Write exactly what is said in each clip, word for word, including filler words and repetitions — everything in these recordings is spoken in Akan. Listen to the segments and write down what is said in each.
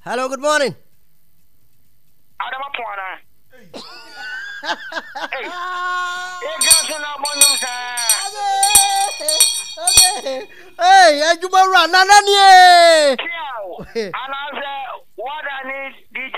Hello, good morning. Adam Apwana. Hey, hey, Johnson, I'm on your side. Hey, I do my run. Nana, and I said, what I need, D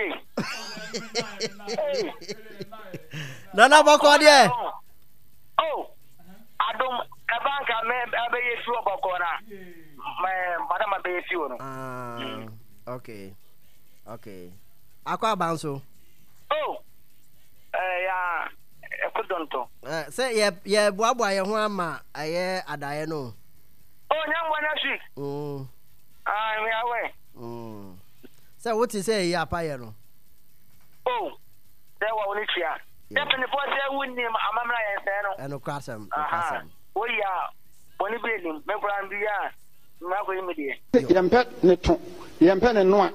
J. Nana, Bakodia. Oh, I don't, a bank I may be a few about corner. My madam, I be a few. Ah, okay, okay. Aqua Bounce. Oh, yeah, I couldn't talk. Say, yeah, yeah, Boba, your mamma, I hear a Diano. Oh, young one, I see. Mm. I'm away. Mm. So, what you say, yeah, Piano? Oh, there were only here. Definitely, for the wind name, I'm a man, and no crassum. Aha, we are only building, member and beyond. Marco immediate. Yampet, Neton, Yampen and Noa.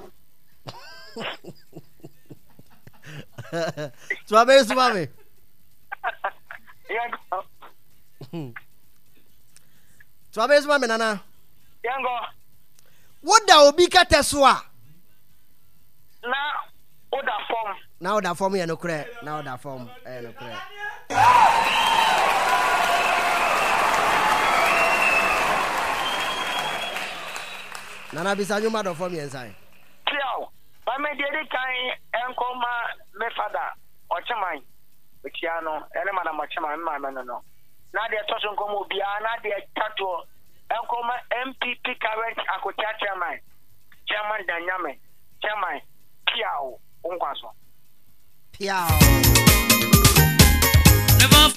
Swabby, Swabby. Swabby, Swabby, Nana. Yango. What thou be Cataswa? Now, what that form? Now that form, and no crack. Now that form, and no crack. Nana Bisanyu mother for me inside. Kiao, I made the kind and call my father or Chamai, which Yano, and Madame Chama, my man. No, now they're touching Gomo Biana, they're tattoo, and call my M P P current Akocha Chairman, Chairman Danyame, Chairman, Kiao, Unquaso. Piao.